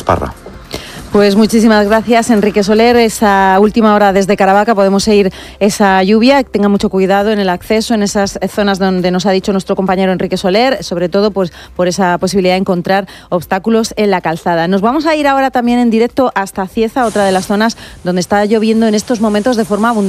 Parra. Pues muchísimas gracias, Enrique Soler. Esa última hora desde Caravaca podemos seguir esa lluvia. Tenga mucho cuidado en el acceso, en esas zonas donde nos ha dicho nuestro compañero Enrique Soler, sobre todo pues por esa posibilidad de encontrar obstáculos en la calzada. Nos vamos a ir ahora también en directo hasta Cieza, otra de las zonas donde está lloviendo en estos momentos de forma abundante.